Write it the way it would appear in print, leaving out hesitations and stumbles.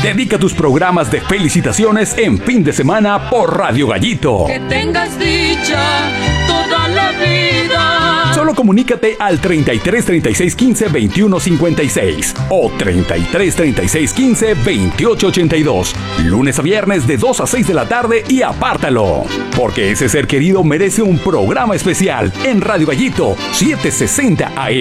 Dedica tus programas de felicitaciones en fin de semana por Radio Gallito. Que tengas dicha toda la vida. Solo comunícate al 33 36 15 21 56 o 33 36 15 28 82. Lunes a viernes de 2 a 6 de la tarde y apártalo. Porque ese ser querido merece un programa especial en Radio Gallito 760 AM.